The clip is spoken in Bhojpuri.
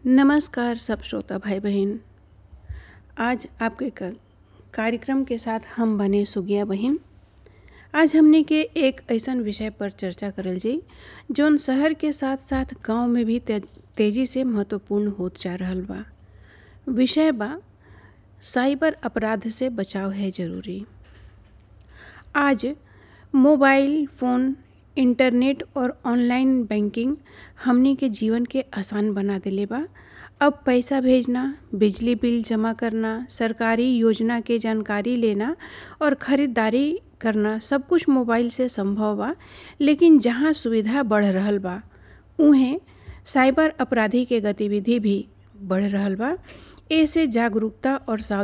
नमस्कार सब श्रोता भाई बहन। आज आपके कार्यक्रम के साथ हम बने सुगिया बहन। आज हमने के एक ऐसन विषय पर चर्चा करल जाई जौन शहर के साथ साथ गांव में भी तेजी से महत्वपूर्ण होत जा रहल बा। विषय बा साइबर अपराध से बचाव है जरूरी। आज मोबाइल फ़ोन, इंटरनेट और ऑनलाइन बैंकिंग हमनी के जीवन के आसान बना देले बा। अब पैसा भेजना, बिजली बिल जमा करना, सरकारी योजना के जानकारी लेना और ख़रीदारी करना सब कुछ मोबाइल से संभव बा। लेकिन जहाँ सुविधा बढ़ रहल बा उहें साइबर अपराधी के गतिविधि भी बढ़ रहल बा। ऐसे जागरूकता और